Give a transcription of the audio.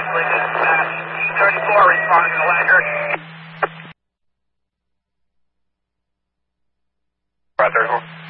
actually dispatch. 34 responding to Lander. Right, 34.